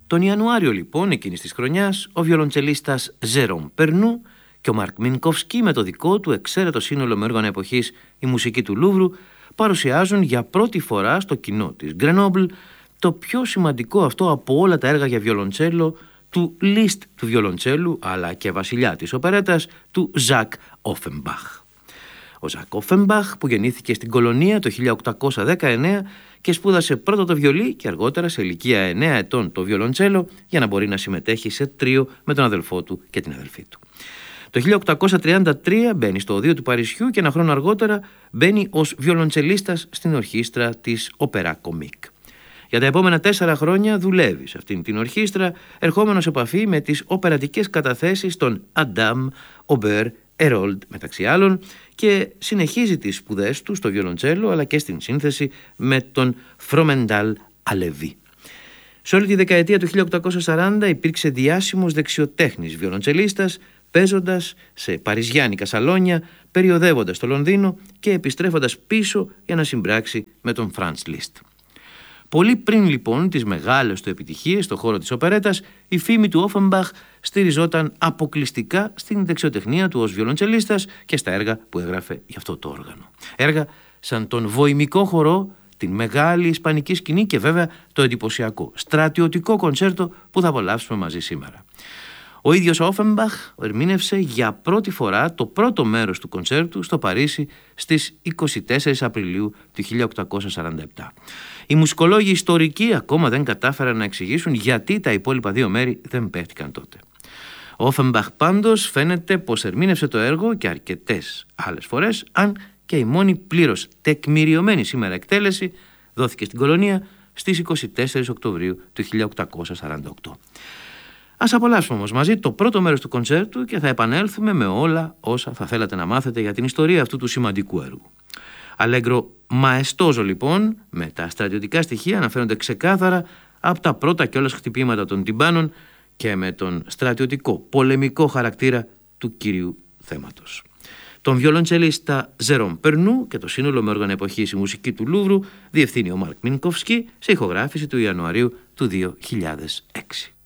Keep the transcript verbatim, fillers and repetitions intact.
Τον Ιανουάριο λοιπόν εκείνης της χρονιάς ο βιολοντσελίστας Ζέρομ Περνού και ο Μαρκ Μινκόφσκι με το δικό του εξαίρετο σύνολο με όργανα εποχής «Η μουσική του Λούβρου» παρουσιάζουν για πρώτη φορά στο κοινό της Γκρενόμπλ το πιο σημαντικό αυτό από όλα τα έργα για βιολοντσέλο του Λίστ του βιολοντσέλου αλλά και βασιλιά της οπερέτας του Ζακ Όφενμπαχ. Ο Ζακ Όφενμπαχ που γεννήθηκε στην Κολονία το χίλια οκτακόσια δεκαεννέα και σπούδασε πρώτα το βιολί και αργότερα σε ηλικία εννέα ετών το βιολοντσέλο για να μπορεί να συμμετέχει σε τρίο με τον αδελφό του και την αδελφή του. Το χίλια οκτακόσια τριάντα τρία μπαίνει στο Οδείο του Παρισιού και ένα χρόνο αργότερα μπαίνει ως βιολοντσελίστας στην ορχήστρα της Opéra Comique. Για τα επόμενα τέσσερα χρόνια δουλεύει σε αυτήν την ορχήστρα, ερχόμενος σε επαφή με τις οπερατικές καταθέσεις των Adam, Auber, Herold μεταξύ άλλων και συνεχίζει τις σπουδές του στο βιολοντσέλο αλλά και στην σύνθεση με τον Φρομεντάλ Αλεβί. Σε όλη τη δεκαετία του χίλια οκτακόσια σαράντα υπήρξε διάσημος δεξιοτέχνης βιολοντσελίστας, παίζοντας σε παριζιάνικα σαλόνια, περιοδεύοντας στο Λονδίνο και επιστρέφοντας πίσω για να συμπράξει με τον Φραντς Λίστ. Πολύ πριν λοιπόν τις μεγάλες του επιτυχίες στον χώρο της οπερέτας, η φήμη του Όφενμπαχ στηριζόταν αποκλειστικά στην δεξιοτεχνία του ως βιολοντσελίστας και στα έργα που έγραφε για αυτό το όργανο. Έργα σαν τον βοημικό χορό, την μεγάλη ισπανική σκηνή και βέβαια το εντυπωσιακό στρατιωτικό κοντσέρτο που θα απολαύσουμε μαζί σήμερα. Ο ίδιος ο Όφενμπαχ ερμήνευσε για πρώτη φορά το πρώτο μέρος του κοντσέρτου στο Παρίσι στις είκοσι τέσσερις Απριλίου του χίλια οκτακόσια σαράντα επτά. Οι μουσικολόγοι ιστορικοί ακόμα δεν κατάφεραν να εξηγήσουν γιατί τα υπόλοιπα δύο μέρη δεν παίχτηκαν τότε. Ο Όφενμπαχ πάντως φαίνεται πως ερμήνευσε το έργο και αρκετές άλλες φορές, αν και η μόνη πλήρως τεκμηριωμένη σήμερα εκτέλεση δόθηκε στην Κολονία στις είκοσι τέσσερις Οκτωβρίου του χίλια οκτακόσια σαράντα οκτώ. Ας απολαύσουμε όμως μαζί το πρώτο μέρος του κοντσέρτου και θα επανέλθουμε με όλα όσα θα θέλατε να μάθετε για την ιστορία αυτού του σημαντικού έργου. Αλέγκρο μαεστόζο λοιπόν, με τα στρατιωτικά στοιχεία αναφέρονται ξεκάθαρα από τα πρώτα κιόλας χτυπήματα των τυμπάνων και με τον στρατιωτικό πολεμικό χαρακτήρα του κυρίου θέματος. Τον βιολοντσελίστα Ζέρομ Περνού και το σύνολο με όργανα εποχής «Η μουσική του Λούβρου» διευθύνει ο Μαρκ Μινκόφσκι σε ηχογράφηση του Ιανουαρίου του δύο χιλιάδες έξι.